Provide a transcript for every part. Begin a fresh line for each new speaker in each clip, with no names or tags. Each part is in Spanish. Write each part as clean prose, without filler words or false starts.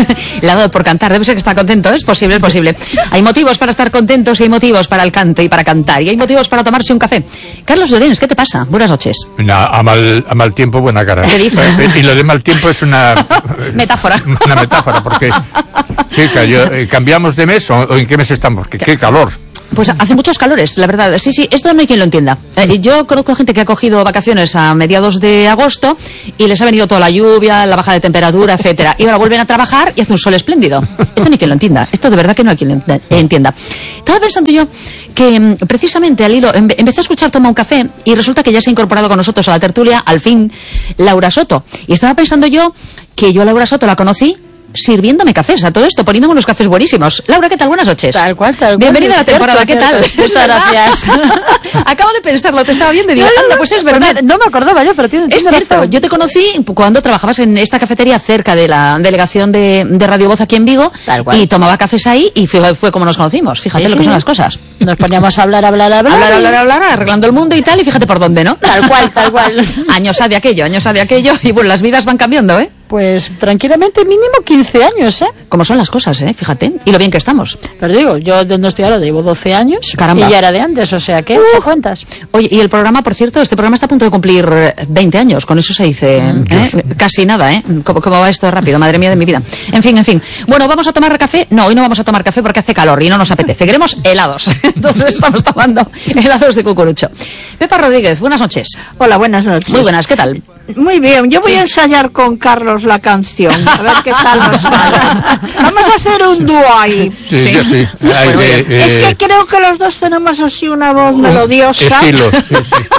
Le ha dado por cantar, debe ser que está contento, es posible, es posible. Hay motivos para estar contentos y hay motivos para el canto y para cantar. Y hay motivos para tomarse un café. Carlos Llorens, ¿qué te pasa? Buenas noches.
A mal tiempo, buena cara.
¿Qué dices?
Y lo de mal tiempo es una...
metáfora.
Una metáfora, porque... Chica, ¿cambiamos de mes o en qué mes estamos? ¿Qué calor?
Pues hace muchos calores, la verdad. Sí, esto no hay quien lo entienda. Yo conozco gente que ha cogido vacaciones a mediados de agosto y les ha venido toda la lluvia, la baja de temperatura, etcétera. Y ahora vuelven a trabajar y hace un sol espléndido. Esto no hay quien lo entienda. Esto de verdad que no hay quien lo entienda. Estaba pensando yo que precisamente al hilo empecé a escuchar Toma un café y resulta que ya se ha incorporado con nosotros a la tertulia, al fin, Laura Soto. Y estaba pensando yo que yo a Laura Soto la conocí sirviéndome cafés, a todo esto, poniéndome unos cafés buenísimos. Laura, ¿qué tal? Buenas noches.
Tal cual.
Bienvenida a la temporada, ¿qué tal?
Muchas gracias.
Acabo de pensarlo, te estaba viendo y digo, anda, pues es verdad.
No me acordaba yo, pero tiene
cierto,
razón.
yo te conocí cuando trabajabas en esta cafetería cerca de la delegación de Radio Voz aquí en Vigo y tomaba cafés ahí y fue como nos conocimos. Fíjate lo que son las cosas.
Nos poníamos a hablar,
arreglando el mundo y tal, y fíjate por dónde, ¿no?
Tal cual.
Años ha de aquello, y bueno, las vidas van cambiando, ¿eh?
Pues tranquilamente mínimo 15 años, ¿eh?
Como son las cosas, fíjate, y lo bien que estamos.
Pero digo, yo donde estoy ahora llevo 12 años.
Caramba.
Y ya era de antes, o sea, ¿qué cuentas?
Oye, y el programa, por cierto, este programa está a punto de cumplir 20 años, con eso se dice, casi nada, ¿Cómo va esto rápido? Madre mía de mi vida. En fin. Bueno, ¿vamos a tomar café? No, hoy no vamos a tomar café porque hace calor y no nos apetece. Queremos helados. Entonces estamos tomando helados de cucurucho. Pepa Rodríguez, buenas noches.
Hola, buenas noches.
Muy buenas, ¿qué tal?
Muy bien, yo voy a ensayar con Carlos la canción, a ver qué tal nos sale. Vamos a hacer un dúo ahí.
Sí.
Es que creo que los dos tenemos así una voz melodiosa.
Estilo, sí.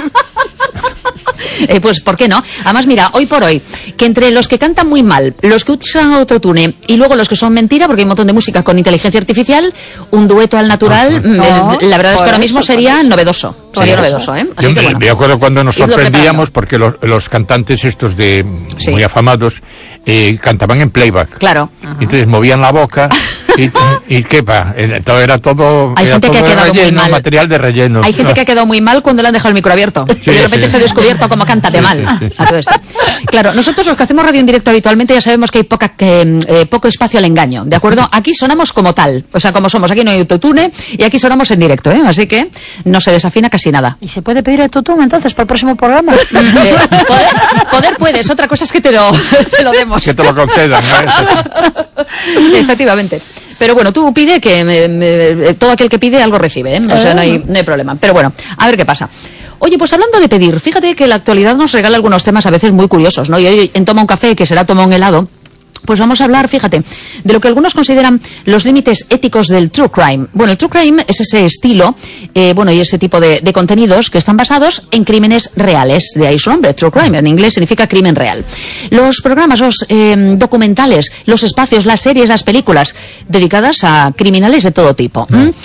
Pues, ¿por qué no? Además, mira, hoy por hoy, que entre los que cantan muy mal, los que usan autotune y luego los que son mentira, porque hay un montón de música con inteligencia artificial, un dueto al natural, la verdad es que ahora mismo sería novedoso. Sería novedoso, ¿eh? Así que bueno.
Me acuerdo cuando nos sorprendíamos porque los cantantes estos muy afamados cantaban en playback.
Claro.
Entonces movían la boca y qué va, era todo.
Hay gente que ha quedado muy mal.
Material de relleno.
Hay gente que ha quedado muy mal cuando le han dejado el micro abierto. Y de repente se ha descubierto cómo cántate mal. A todo esto. Claro, nosotros los que hacemos radio en directo habitualmente ya sabemos que hay poco espacio al engaño, ¿de acuerdo? Aquí sonamos como tal, o sea, como somos. Aquí no hay autotune y aquí sonamos en directo, Así que no se desafina casi nada.
¿Y se puede pedir autotune entonces para el próximo programa?
Poder puedes, otra cosa es que te lo demos.
Que te lo concedan,
Efectivamente. Pero bueno, tú pide que todo aquel que pide algo recibe, O sea, no hay problema. Pero bueno, a ver qué pasa. Oye, pues hablando de pedir, fíjate que la actualidad nos regala algunos temas a veces muy curiosos, ¿no? Y hoy en Toma un café, que será Toma un helado, pues vamos a hablar, fíjate, de lo que algunos consideran los límites éticos del true crime. Bueno, el true crime es ese estilo, y ese tipo de contenidos que están basados en crímenes reales. De ahí su nombre, true crime. En inglés significa crimen real. Los programas, los documentales, los espacios, las series, las películas dedicadas a criminales de todo tipo.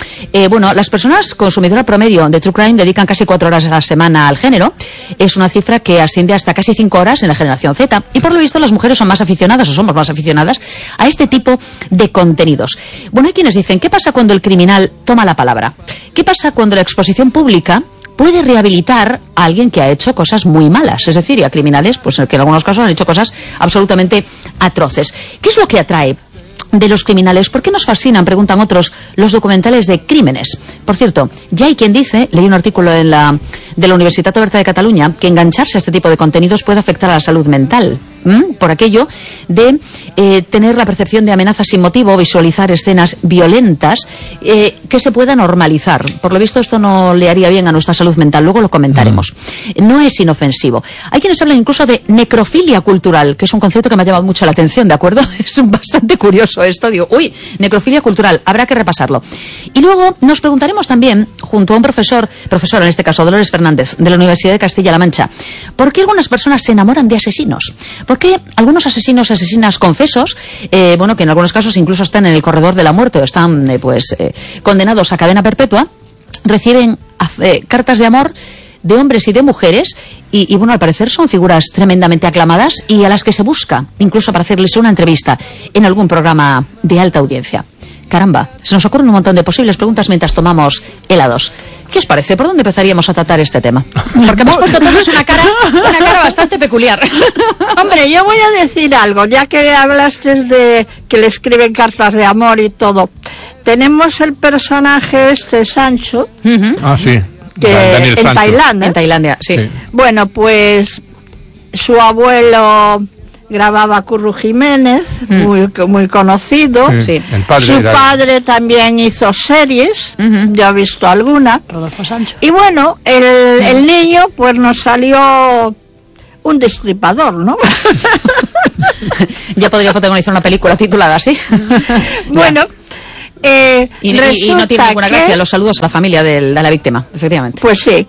Las personas consumidoras promedio de true crime dedican casi 4 horas a la semana al género. Es una cifra que asciende hasta casi 5 horas en la generación Z. Y por lo visto las mujeres son más aficionadas, o somos más aficionadas a este tipo de contenidos. Bueno, hay quienes dicen, ¿qué pasa cuando el criminal toma la palabra? ¿Qué pasa cuando la exposición pública puede rehabilitar a alguien que ha hecho cosas muy malas? Es decir, y a criminales, pues que en algunos casos han hecho cosas absolutamente atroces. ¿Qué es lo que atrae de los criminales? ¿Por qué nos fascinan, preguntan otros, los documentales de crímenes? Por cierto, ya hay quien dice, leí un artículo de la Universitat Oberta de Cataluña, que engancharse a este tipo de contenidos puede afectar a la salud mental. Por aquello de tener la percepción de amenazas sin motivo, visualizar escenas violentas que se pueda normalizar. Por lo visto esto no le haría bien a nuestra salud mental, luego lo comentaremos. No es inofensivo. Hay quienes hablan incluso de necrofilia cultural, que es un concepto que me ha llamado mucho la atención, ¿de acuerdo? Es bastante curioso esto, digo, necrofilia cultural, habrá que repasarlo. Y luego nos preguntaremos también, junto a un profesor en este caso Dolores Fernández, de la Universidad de Castilla-La Mancha, ¿por qué algunas personas se enamoran de asesinos? ¿Por qué algunos asesinas confesos, que en algunos casos incluso están en el corredor de la muerte o están condenados a cadena perpetua, reciben cartas de amor de hombres y de mujeres y al parecer son figuras tremendamente aclamadas y a las que se busca incluso para hacerles una entrevista en algún programa de alta audiencia? Caramba, se nos ocurren un montón de posibles preguntas mientras tomamos helados. ¿Qué os parece? ¿Por dónde empezaríamos a tratar este tema? Porque hemos puesto todos una cara bastante peculiar.
Hombre, yo voy a decir algo, ya que hablaste de que le escriben cartas de amor y todo. Tenemos el personaje Sancho.
Ah, sí.
Que
Daniel
en
Sancho.
Tailandia.
En Tailandia, sí.
Bueno, pues su abuelo grababa Curro Jiménez, muy conocido.
Sí.
El padre
Su
era-
padre también hizo series, yo he visto alguna.
Rodolfo Sancho.
Y bueno, el niño pues nos salió un destripador, ¿no?
Ya podría protagonizar una película titulada así.
Bueno,
Y no tiene
resulta
ninguna
que-
gracia. Los saludos a la familia de la víctima, efectivamente.
Pues sí.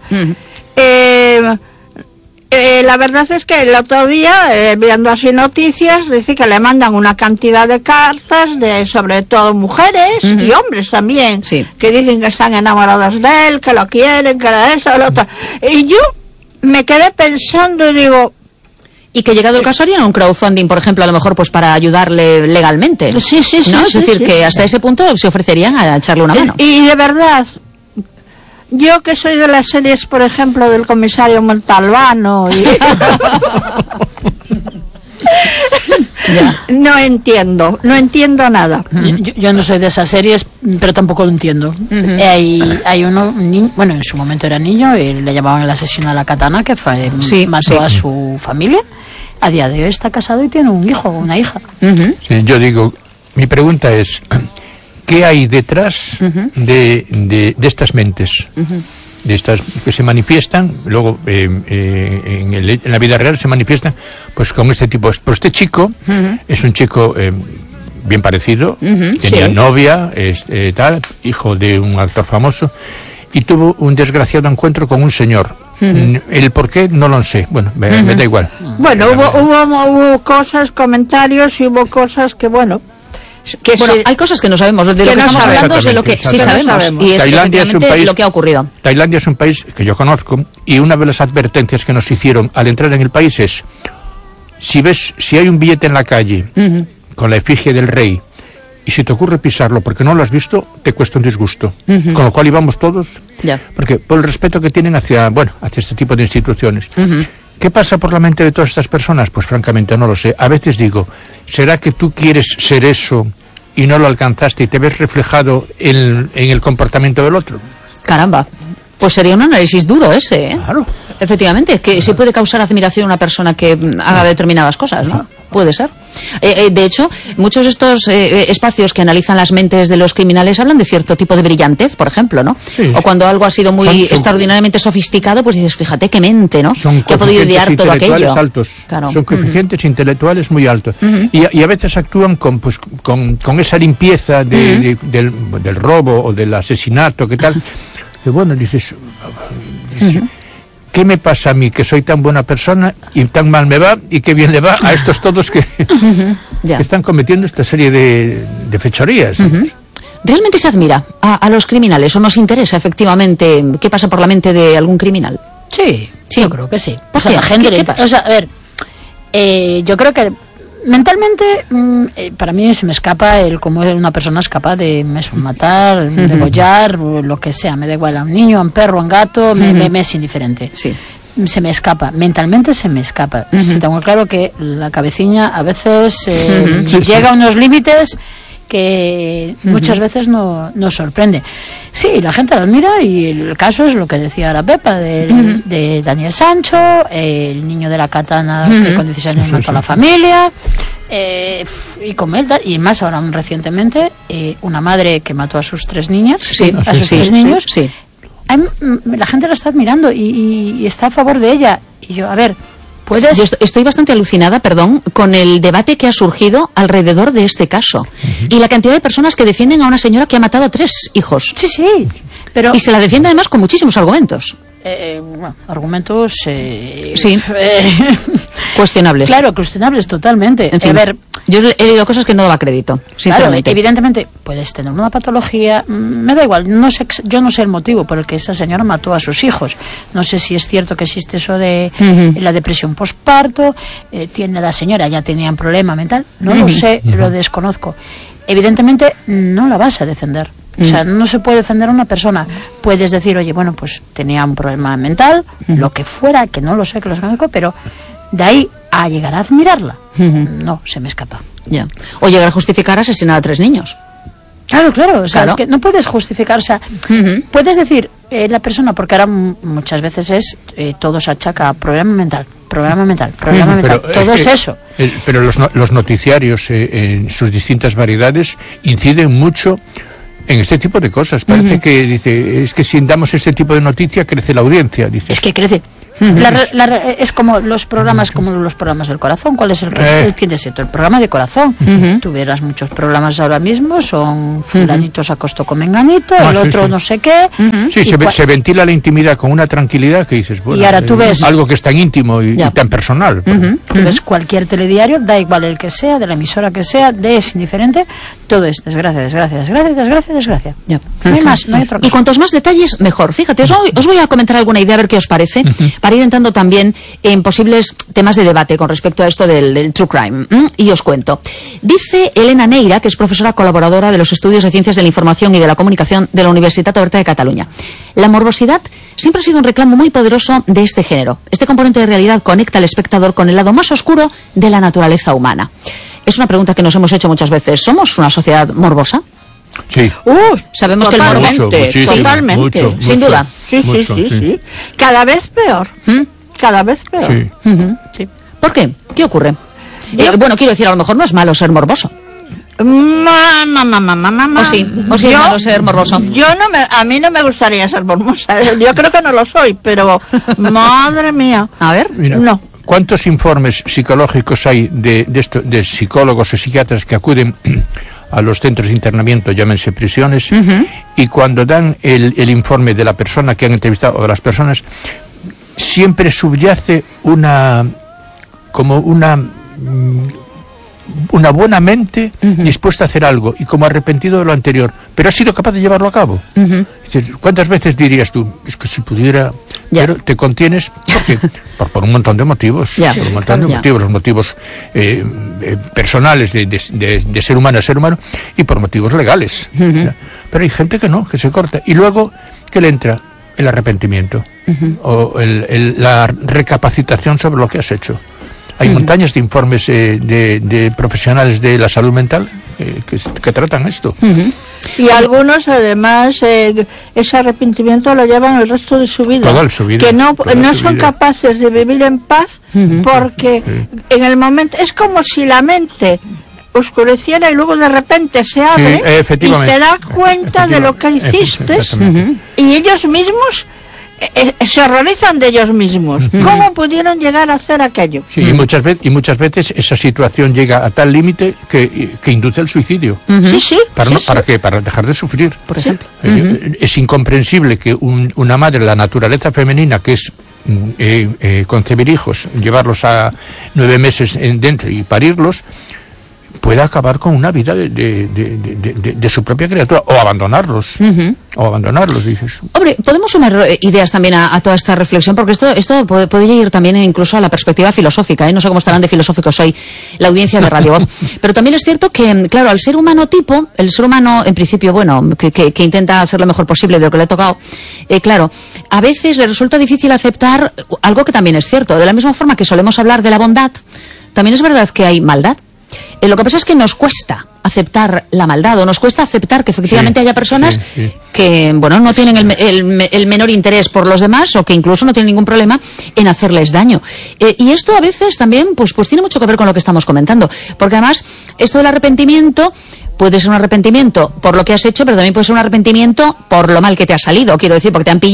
La verdad es que el otro día, viendo así noticias, dice que le mandan una cantidad de cartas de sobre todo mujeres y hombres también,
Sí.
que dicen que están enamorados de él, que lo quieren, que eso, lo otro. Y yo me quedé pensando y digo,
Y que llegado el caso harían un crowdfunding, por ejemplo, a lo mejor pues para ayudarle legalmente.
Sí, sí, sí,
¿no?
sí,
Es decir,
sí,
que
sí.
hasta ese punto se ofrecerían a echarle una mano.
y de verdad, yo que soy de las series, por ejemplo, del comisario Montalbano, y
Ya.
no entiendo nada.
Yo no soy de esas series, pero tampoco lo entiendo. Hay uno, un niño, bueno, en su momento era niño, y le llamaban el asesino a la katana, que
Sí,
mató
sí.
a su familia. A día de hoy está casado y tiene un hijo, una hija.
Ujú.
Sí, yo digo, mi pregunta es, ¿qué hay detrás de estas mentes? De estas que se manifiestan, luego en la vida real se manifiestan, pues con este tipo. Pues este chico es un chico bien parecido, tenía
sí.
novia, tal, hijo de un actor famoso, y tuvo un desgraciado encuentro con un señor. El por qué no lo sé, bueno, me da igual.
Bueno, hubo cosas, comentarios y hubo cosas que, bueno, que
Bueno,
se-
hay cosas que no sabemos. De lo que
Que no
estamos
sabemos.
hablando es de lo que sí
Exactamente,
sabemos.
exactamente.
Y es
Tailandia es un
efectivamente
país-
lo que ha ocurrido.
Tailandia es un país que yo conozco, y una de las advertencias que nos hicieron al entrar en el país es, si hay un billete en la calle con la efigie del rey, y si te ocurre pisarlo porque no lo has visto, te cuesta un disgusto. Con lo cual íbamos todos,
Ya.
porque por el respeto que tienen hacia este tipo de instituciones. ¿Qué pasa por la mente de todas estas personas? Pues francamente no lo sé. A veces digo, ¿será que tú quieres ser eso y no lo alcanzaste y te ves reflejado en el comportamiento del otro?
Caramba. Pues sería un análisis duro ese, ¿eh?
Claro.
Efectivamente, que sí puede causar admiración a una persona que haga determinadas cosas, ¿no? Puede ser. De hecho, muchos de estos espacios que analizan las mentes de los criminales hablan de cierto tipo de brillantez, por ejemplo, ¿no?
Sí.
O cuando algo ha sido muy
Son-
extraordinariamente sofisticado, pues dices, fíjate qué mente, ¿no?
Son
Que ha podido
coeficientes
idear todo
intelectuales
aquello.
altos.
Claro.
Son coeficientes intelectuales muy altos. Y a veces actúan con esa limpieza del robo o del asesinato, ¿qué tal? Que bueno, dices, ¿qué me pasa a mí, que soy tan buena persona y tan mal me va, y qué bien le va a estos todos que
Ya.
están cometiendo esta serie de fechorías?
¿Realmente se admira a los criminales o nos interesa efectivamente qué pasa por la mente de algún criminal?
Sí,
Sí.
yo creo que sí.
¿Por
O sea,
qué?
la gente
¿Qué pasa?
o sea, a ver, yo creo que mentalmente para mí se me escapa el cómo una persona es capaz de matar, degollar, lo que sea, me da igual, a un niño, a un perro, a un gato, me es indiferente.
Sí.
Se me escapa, mentalmente se me escapa. Sí, tengo claro que la cabecilla a veces llega a unos límites que muchas veces nos sorprende. Sí, la gente lo admira, y el caso es lo que decía la Pepa de Daniel Sancho, el niño de la katana que con 16 años mató a la familia, y como él, y más ahora recientemente, una madre que mató a sus 3 niñas,
Sí,
a sus
sí,
3 niños.
sí.
La gente la está admirando y está a favor de ella. Y yo, a ver, puedes...
Yo estoy bastante alucinada, perdón, con el debate que ha surgido alrededor de este caso. Y la cantidad de personas que defienden a una señora que ha matado a 3 hijos.
Sí, sí, pero...
Y se la defiende además con muchísimos argumentos.
argumentos
sí. Cuestionables.
Claro, cuestionables totalmente.
En fin,
a ver,
yo he leído cosas que no daba crédito, sinceramente.
Claro, evidentemente puedes tener una patología, me da igual, yo no sé el motivo por el que esa señora mató a sus hijos. No sé si es cierto que existe eso de la depresión postparto, tiene la señora, ya tenía un problema mental, no lo sé, lo desconozco. Evidentemente no la vas a defender. O sea, no se puede defender a una persona. Puedes decir, oye, bueno, pues tenía un problema mental, lo que fuera, que no lo sé, que lo conozco, pero de ahí a llegar a admirarla, no, se me escapa.
Ya. O llegar a justificar asesinar a 3 niños.
Claro, o sea,
Claro.
es que no puedes justificar, o sea, puedes decir la persona, porque ahora muchas veces todo se achaca a problema mental, todo es eso.
Pero los noticiarios en sus distintas variedades inciden mucho en este tipo de cosas. Parece que dice, es que si damos este tipo de noticia crece la audiencia, dice.
Es que crece. Es como los programas del corazón. ¿Cuál es el tiene cierto? El programa de corazón. Tú verás muchos programas ahora mismo, son fulanito se acostó con menganito, el otro
sí.
no sé qué.
Sí, se ventila la intimidad con una tranquilidad que dices, bueno,
y ahora tú ves
algo que es tan íntimo y tan personal.
Tú ves cualquier telediario, da igual el que sea, de la emisora que sea, es indiferente, todo es desgracia.
Ya.
No hay más, no hay otra cosa.
Y cuantos más detalles, mejor. Fíjate, os voy a comentar alguna idea, a ver qué os parece, para ir entrando también en posibles temas de debate con respecto a esto del true crime. Y os cuento. Dice Elena Neira, que es profesora colaboradora de los estudios de Ciencias de la Información y de la Comunicación de la Universitat Oberta de Cataluña. La morbosidad siempre ha sido un reclamo muy poderoso de este género. Este componente de realidad conecta al espectador con el lado más oscuro de la naturaleza humana. Es una pregunta que nos hemos hecho muchas veces. ¿Somos una sociedad morbosa?
Sí.
Sabemos que el morbo...
Totalmente.
Sin duda.
Sí. Cada vez peor. Cada vez peor.
Sí.
Sí.
¿Por qué? ¿Qué ocurre? Bueno, quiero decir, a lo mejor no es malo ser morboso.
Mamá.
O sí es malo ser morboso.
A mí no me gustaría ser morbosa. Yo creo que no lo soy, pero madre mía.
A ver.
Mira,
no.
¿cuántos informes psicológicos hay de psicólogos o psiquiatras que acuden a los centros de internamiento, llámense prisiones, y cuando dan el informe de la persona que han entrevistado o de las personas, siempre subyace una buena mente dispuesta a hacer algo y como arrepentido de lo anterior, pero ha sido capaz de llevarlo a cabo. ¿Cuántas veces dirías tú, es que si pudiera, pero te contienes? ¿Por qué? Por un montón de motivos, por un montón de motivos, los motivos personales de ser humano a ser humano y por motivos legales. Pero hay gente que no, que se corta y luego que le entra el arrepentimiento o la recapacitación sobre lo que has hecho. Hay montañas de informes de profesionales de la salud mental que tratan esto.
Y algunos, además, ese arrepentimiento lo llevan el resto de su vida.
Toda su vida.
Que no son capaces de vivir en paz porque en el momento... Es como si la mente oscureciera y luego de repente se abre y te das cuenta de lo que hiciste y ellos mismos... se horrorizan de ellos mismos. ¿Cómo pudieron llegar a hacer aquello?
Sí, y muchas veces esa situación llega a tal límite que induce el suicidio. ¿Para qué? Para dejar de sufrir.
Por ejemplo.
Es incomprensible que una madre, la naturaleza femenina, que es concebir hijos, llevarlos a 9 meses dentro y parirlos, pueda acabar con una vida de su propia criatura o abandonarlos. Dices.
Hombre, podemos sumar ideas también a toda esta reflexión, porque esto puede ir también incluso a la perspectiva filosófica, no sé cómo estarán de filosóficos hoy la audiencia de Radio Voz, pero también es cierto que, claro, al ser humano tipo, el ser humano en principio, bueno, que intenta hacer lo mejor posible de lo que le ha tocado, claro, a veces le resulta difícil aceptar algo que también es cierto. De la misma forma que solemos hablar de la bondad, también es verdad que hay maldad. Lo que pasa es que nos cuesta aceptar la maldad, o nos cuesta aceptar que efectivamente haya personas que, bueno, no tienen el menor interés por los demás, o que incluso no tienen ningún problema en hacerles daño. Y esto a veces también pues tiene mucho que ver con lo que estamos comentando, porque además esto del arrepentimiento puede ser un arrepentimiento por lo que has hecho, pero también puede ser un arrepentimiento por lo mal que te ha salido, quiero decir, porque te han pillado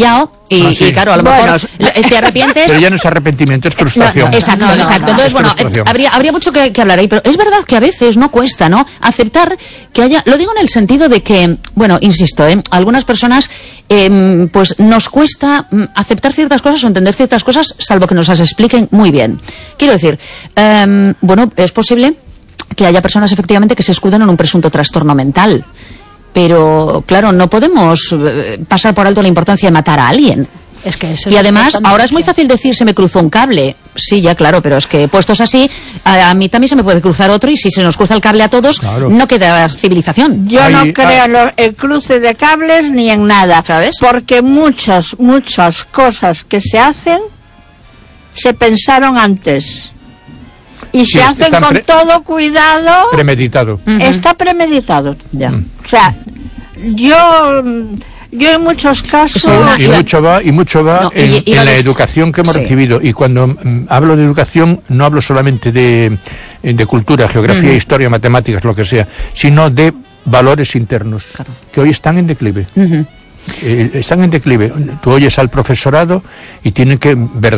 Y claro, a lo mejor te arrepientes.
Pero ya no es arrepentimiento, es frustración.
Exacto. Entonces, bueno, habría mucho que hablar ahí, pero es verdad que a veces no cuesta, ¿no? Aceptar que haya, lo digo en el sentido de que, bueno, insisto, algunas personas, pues nos cuesta aceptar ciertas cosas o entender ciertas cosas, salvo que nos las expliquen muy bien. Quiero decir, bueno, es posible que haya personas efectivamente que se escudan en un presunto trastorno mental. Pero, claro, no podemos pasar por alto la importancia de matar a alguien.
Es que eso
y además, ahora es muy fácil decir se me cruzó un cable. Sí, ya claro, pero es que puestos así, a mí también se me puede cruzar otro y si se nos cruza el cable a todos, claro, no queda civilización.
Yo no creo en el cruce de cables ni en nada,
¿sabes?
Porque muchas cosas que se hacen se pensaron antes. Y se hacen con todo cuidado.
Premeditado.
Está premeditado.
Ya.
O sea, yo en muchos casos...
Y mucho va en la educación que hemos recibido. Y cuando hablo de educación, no hablo solamente de cultura, geografía, historia, matemáticas, lo que sea, sino de valores internos, claro, que hoy están en declive. Están en declive. Tú oyes al profesorado y tienen que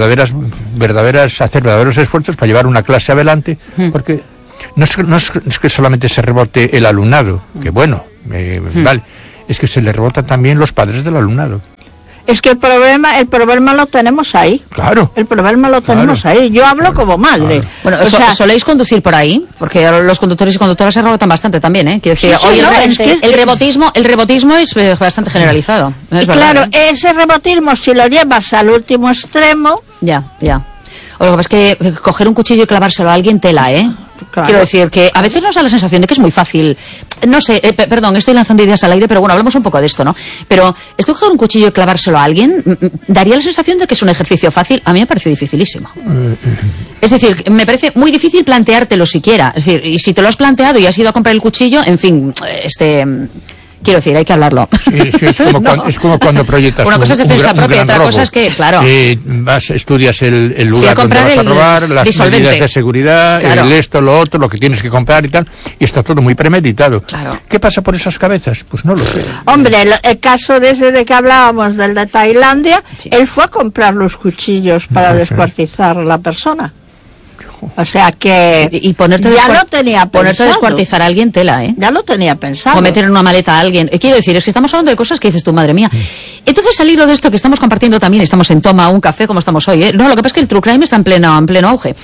hacer verdaderos esfuerzos para llevar una clase adelante, porque no es que solamente se rebote el alumnado, que bueno, vale, es que se le rebotan también los padres del alumnado.
Es que el problema lo tenemos ahí.
Claro.
El problema lo tenemos ahí. Yo hablo como madre.
Bueno, ¿soléis conducir por ahí? Porque los conductores y conductoras se rebotan bastante también, ¿eh? Quiero decir, hoy el rebotismo es bastante generalizado. ¿No es verdad?
Claro, ese rebotismo, si lo llevas al último extremo...
Ya. O lo que pasa es que coger un cuchillo y clavárselo a alguien tela, ¿eh? Claro. Quiero decir que a veces nos da la sensación de que es muy fácil. No sé, perdón, estoy lanzando ideas al aire, pero bueno, hablemos un poco de esto, ¿no? Pero esto de coger un cuchillo y clavárselo a alguien daría la sensación de que es un ejercicio fácil. A mí me parece dificilísimo. Es decir, me parece muy difícil planteártelo siquiera. Es decir, y si te lo has planteado y has ido a comprar el cuchillo, en fin, quiero decir, hay que hablarlo.
Sí, es como cuando proyectas
una cosa es defensa propia, otra cosa es que, claro,
estudias el lugar donde vas a robar, las medidas de seguridad, claro, esto, lo otro, lo que tienes que comprar y tal, y está todo muy premeditado.
Claro.
¿Qué pasa por esas cabezas? Pues no lo sé.
Hombre, el caso de que hablábamos, del de Tailandia, sí, él fue a comprar los cuchillos para descuartizar a la persona. O sea que
y ponerte
ya lo tenía pensado.
Ponerte a descuartizar a alguien tela, ¿eh?
Ya lo tenía pensado.
O meter en una maleta a alguien. Quiero decir, es que estamos hablando de cosas que dices tú, madre mía. Entonces, al hilo de esto que estamos compartiendo también, estamos en Toma un café como estamos hoy, ¿eh? No, lo que pasa es que el true crime está en pleno auge.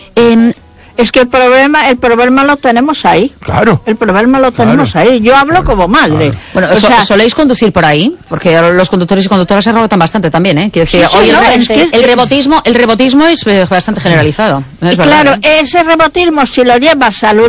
Es que el problema lo tenemos ahí.
Claro.
El problema lo tenemos ahí. Yo hablo como madre.
Bueno, ¿soléis conducir por ahí? Porque los conductores y conductoras se rebotan bastante también, ¿eh? Quiero decir, hoy el rebotismo es bastante generalizado. ¿No es verdad?
Claro, ese rebotismo, si lo llevas al